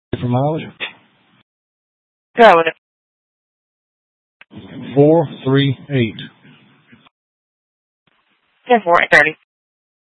For mileage? Go with it. 438. 10-4, 30.